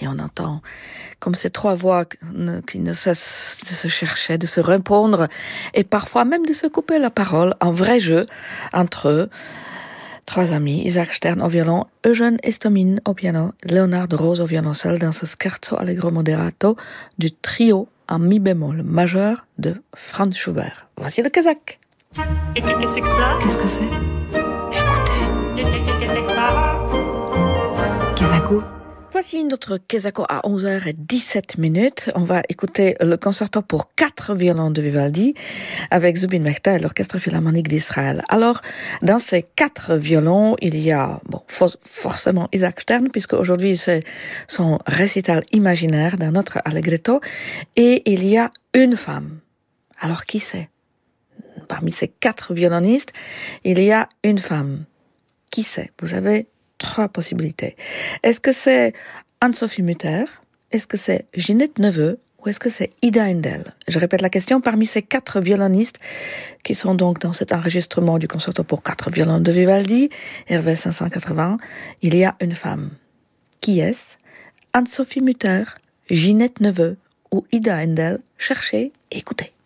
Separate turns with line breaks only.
Et on entend comme ces trois voix qui ne cessent de se chercher, de se répondre, et parfois même de se couper la parole, un vrai jeu entre eux. Trois amis, Isaac Stern au violon, Eugène Estomine au piano, Léonard de Rose au violoncelle dans ce scherzo allegro moderato du trio en mi bémol majeur de Franz Schubert. Voici le kazakh.
Qu'est-ce que c'est que ça?
Qu'est-ce que c'est? Écoutez.
Qu'est-ce que c'est que ça?
Kezako. Voici notre Kezako à 11h17. On va écouter le concerto pour 4 violons de Vivaldi avec Zubin Mehta et l'Orchestre Philharmonique d'Israël. Alors, dans ces 4 violons, il y a forcément Isaac Stern, puisque aujourd'hui c'est son récital imaginaire d'un autre allegretto, et il y a une femme. Alors, qui c'est? Parmi ces 4 violonistes, il y a une femme. Qui c'est? Vous avez 3 possibilités. Est-ce que c'est Anne-Sophie Mutter? Est-ce que c'est Ginette Neveu? Ou est-ce que c'est Ida Endel? Je répète la question. Parmi ces 4 violonistes qui sont donc dans cet enregistrement du concerto pour 4 violons de Vivaldi, RV 580, il y a une femme. Qui est-ce? Anne-Sophie Mutter, Ginette Neveu ou Ida Endel? Cherchez et écoutez.